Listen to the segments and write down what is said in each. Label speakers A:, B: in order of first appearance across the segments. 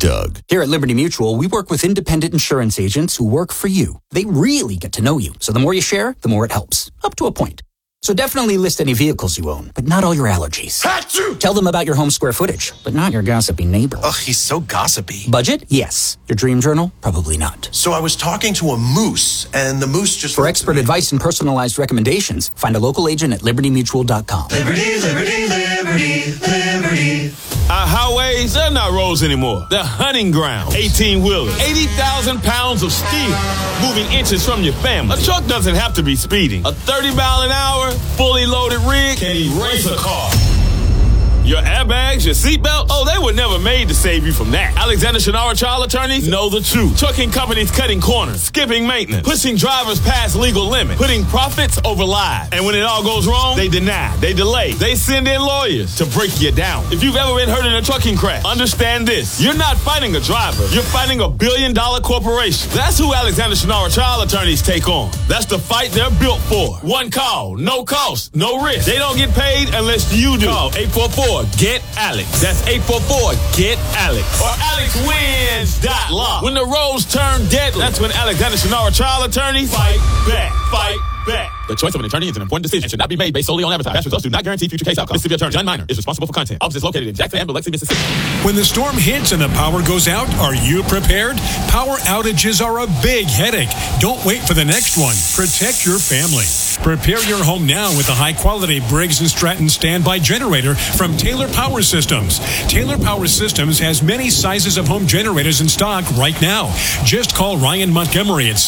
A: Doug.
B: Here at Liberty Mutual, we work with independent insurance agents who work for you. They really get to know you, so the more you share, the more it helps, up to a point. So definitely list any vehicles you own, but not all your allergies.
A: Achoo!
B: Tell them about your home square footage, but not your gossipy neighbor.
A: Ugh, he's so gossipy.
B: Budget? Yes. Your dream journal? Probably not.
A: So I was talking to a moose, and the moose just...
B: For expert advice and personalized recommendations, find a local agent at libertymutual.com.
C: Liberty, liberty, liberty, liberty.
D: Our highways, they're not roads anymore. They're hunting grounds. 18-wheelers, 80,000 pounds of steel, moving inches from your family. A truck doesn't have to be speeding. A 30-mile-an-hour, fully loaded rig can erase a car. Your airbags, your seatbelt, oh, they were never made to save you from that. Alexander Shinara Trial Attorneys know the truth. Trucking companies cutting corners, skipping maintenance, pushing drivers past legal limits, putting profits over lives. And when it all goes wrong, they deny, they delay, they send in lawyers to break you down. If you've ever been hurt in a trucking crash, understand this. You're not fighting a driver. You're fighting a billion-dollar corporation. That's who Alexander Shinara Trial Attorneys take on. That's the fight they're built for. One call, no cost, no risk. They don't get paid unless you do. Call 844-GET-ALEX. That's 844-GET-ALEX. Or AlexWins.law. When the roads turn deadly, that's when Alexander Shinara Trial Attorneys fight back. Fight back. The choice of an attorney is an important decision and should not be made based solely on advertising. Past results do not guarantee future case outcomes. Mississippi Attorney John Minor is responsible for content. Office is located in Jackson and Biloxi, Mississippi.
E: When the storm hits and the power goes out, are you prepared? Power outages are a big headache. Don't wait for the next one. Protect your family. Prepare your home now with a high-quality Briggs & Stratton standby generator from Taylor Power Systems. Taylor Power Systems has many sizes of home generators in stock right now. Just call Ryan Montgomery at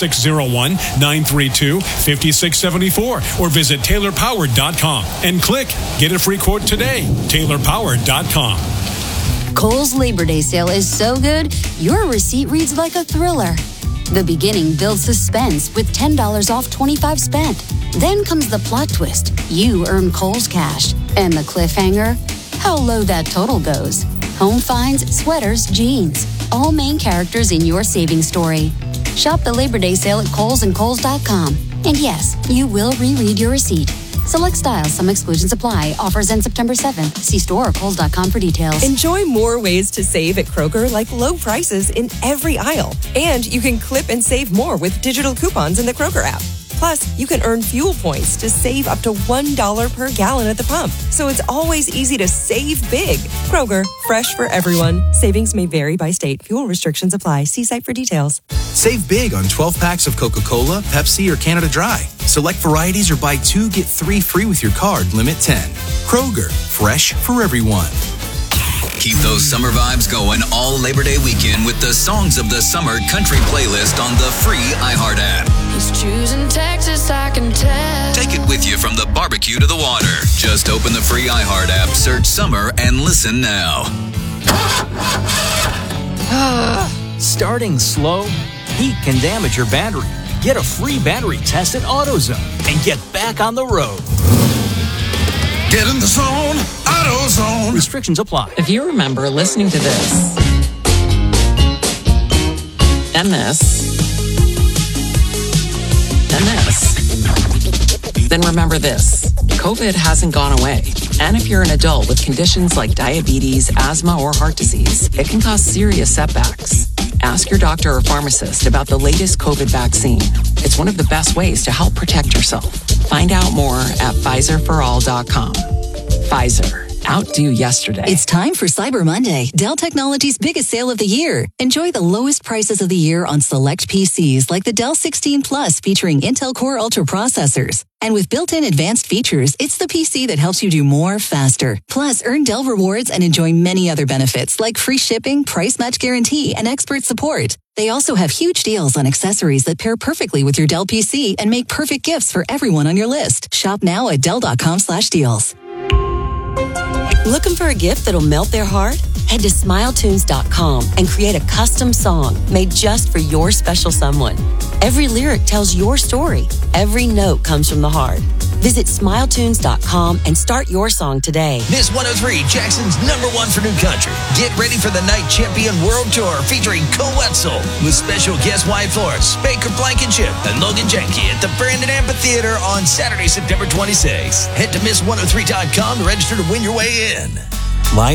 E: 601-932-5674 or visit TaylorPower.com and click Get a free quote today. TaylorPower.com.
F: Kohl's Labor Day sale is so good, your receipt reads like a thriller. The beginning builds suspense with $10 off 25 spent. Then comes the plot twist. You earn Kohl's cash. And the cliffhanger? How low that total goes. Home finds, sweaters, jeans. All main characters in your savings story. Shop the Labor Day sale at Kohl's and Kohl's.com. And yes, you will reread your receipt. Select styles, some exclusions apply. Offers end September 7th. See store or Kohl's.com for details.
G: Enjoy more ways to save at Kroger, like low prices in every aisle. And you can clip and save more with digital coupons in the Kroger app. Plus, you can earn fuel points to save up to $1 per gallon at the pump. So it's always easy to save big. Kroger, fresh for everyone. Savings may vary by state. Fuel restrictions apply. See site for details.
H: Save big on 12 packs of Coca-Cola, Pepsi, or Canada Dry. Select varieties or buy 2, get 3 free with your card. Limit 10. Kroger, fresh for everyone.
I: Keep those summer vibes going all Labor Day weekend with the Songs of the Summer country playlist on the free iHeart app.
J: He's choosing Texas, I can tell.
I: Take it with you from the barbecue to the water. Just open the free iHeart app, search summer, and listen now.
K: Starting slow? Heat can damage your battery. Get a free battery test at AutoZone and get back on the road.
A: Get in the zone, AutoZone.
K: Restrictions apply.
L: If you remember listening to this and this and this, then remember this. COVID hasn't gone away. And if you're an adult with conditions like diabetes, asthma, or heart disease, it can cause serious setbacks. Ask your doctor or pharmacist about the latest COVID vaccine. It's one of the best ways to help protect yourself. Find out more at PfizerForAll.com. Pfizer. Outdo yesterday.
M: It's time for Cyber Monday, Dell Technologies' biggest sale of the year. Enjoy the lowest prices of the year on select PCs like the Dell 16 Plus featuring Intel Core Ultra processors. And with built-in advanced features, it's the PC that helps you do more faster. Plus, earn Dell rewards and enjoy many other benefits like free shipping, price match guarantee, and expert support. They also have huge deals on accessories that pair perfectly with your Dell PC and make perfect gifts for everyone on your list. Shop now at Dell.com/deals.
N: Looking for a gift that'll melt their heart? Head to SmileTunes.com and create a custom song made just for your special someone. Every lyric tells your story. Every note comes from the heart. Visit SmileTunes.com and start your song today.
O: Miss 103, Jackson's #1 for new country. Get ready for the Night Champion World Tour featuring Co Wetzel with special guest Wyatt Flores, Baker Blankenship, and Logan Jenke at the Brandon Amphitheater on Saturday, September 26th. Head to Miss103.com to register to win your way in.